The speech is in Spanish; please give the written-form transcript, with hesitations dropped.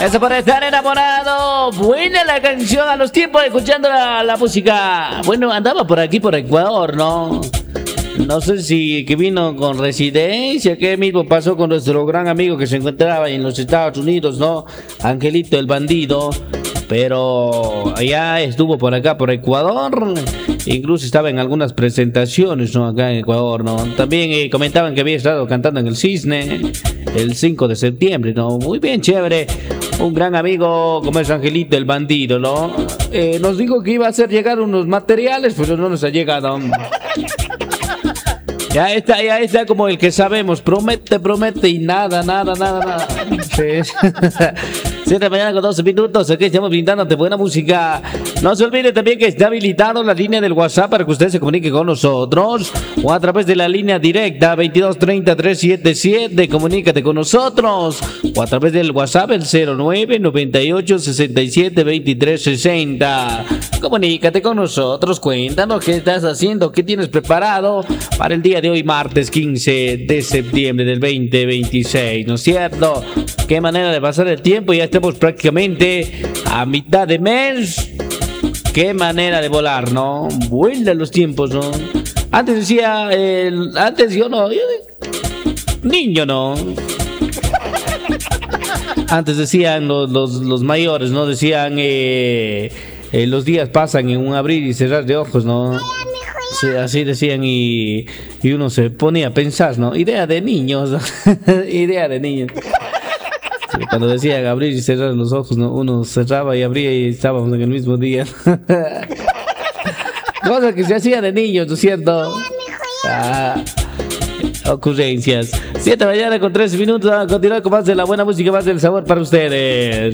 Eso por estar enamorado. Buena la canción a los tiempos escuchando la música. Bueno, andaba por aquí, por Ecuador, ¿no? No sé si que vino con residencia, qué mismo pasó con nuestro gran amigo que se encontraba en los Estados Unidos, ¿no? Angelito el bandido. Pero allá estuvo por acá, por Ecuador. Incluso estaba en algunas presentaciones, ¿no? Acá en Ecuador, ¿no? También comentaban que había estado cantando en el Cisne el 5 de septiembre, ¿no? Muy bien, chévere. Un gran amigo como es Angelito el bandido, ¿no? Nos dijo que iba a hacer llegar unos materiales, pero no nos ha llegado. Ya está como el que sabemos, promete y nada. Sí. 7 de la mañana con 12 minutos, aquí estamos brindándote buena música. No se olvide también que está habilitado la línea del WhatsApp para que usted se comunique con nosotros o a través de la línea directa 2230-377, comunícate con nosotros o a través del WhatsApp el 0998-672360. Comunícate con nosotros, cuéntanos qué estás haciendo, qué tienes preparado para el día de hoy, martes 15 de septiembre del 2026, ¿no es cierto? Qué manera de pasar el tiempo, ya estamos prácticamente a mitad de mes. Qué manera de volar, ¿no? Vuelan los tiempos, ¿no? Antes decía, antes yo no, niño no. Antes decían los mayores, ¿no? Decían, los días pasan en un abrir y cerrar de ojos, ¿no? Sí, así decían y uno se ponía a pensar, ¿no? Idea de niños, idea de niños. Sí, cuando decían abrir y cerrar los ojos, ¿no? Uno cerraba y abría y estábamos en el mismo día. Cosa que se hacía de niños, ¿no es cierto? Ocurrencias. 7 de la mañana con 13 minutos. A continuar con más de la buena música, más del sabor para ustedes.